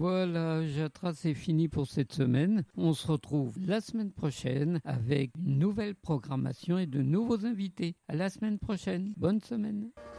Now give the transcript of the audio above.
Voilà, Jatra, c'est fini pour cette semaine. On se retrouve la semaine prochaine avec une nouvelle programmation et de nouveaux invités. À la semaine prochaine. Bonne semaine.